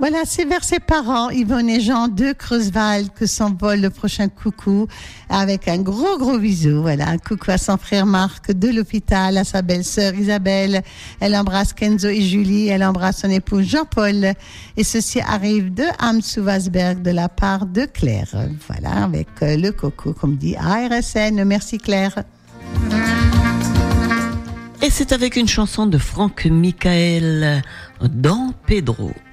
Voilà, c'est vers ses parents, Yvonne et Jean de Creusval, que s'envole le prochain coucou, avec un gros bisou. Voilà, un coucou à son frère Marc de l'hôpital, à sa belle-sœur Isabelle. Elle embrasse Kenzo et Julie, elle embrasse son époux Jean-Paul. Et ceci arrive de Am-Souvasberg de la part de Claire. Voilà, avec le coucou, comme dit ARSN. Merci Claire. Et c'est avec une chanson de Franck Michael, Don Pedro.